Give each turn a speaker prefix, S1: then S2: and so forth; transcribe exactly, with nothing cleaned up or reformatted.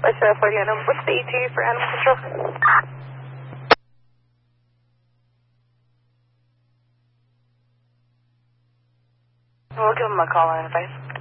S1: What's uh, forty animal? What's the E T for animal control? We'll give them a call on advice.